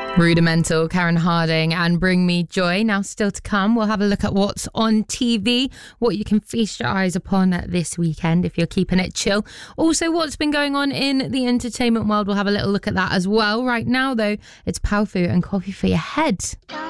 Rudimental, Karen Harding and Bring Me Joy. Now still to come, we'll have a look at what's on TV, what you can feast your eyes upon this weekend if you're keeping it chill. Also, what's been going on in the entertainment world, we'll have a little look at that as well. Right now though, it's Powfu and Coffee for Your Head.